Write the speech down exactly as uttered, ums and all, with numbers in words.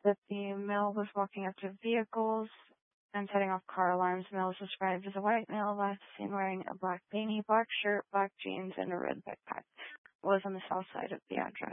that the male was walking up to vehicles and setting off car alarms. The male was described as a white male, last seen wearing a black beanie, black shirt, black jeans, and a red backpack. Was on the south side of the address.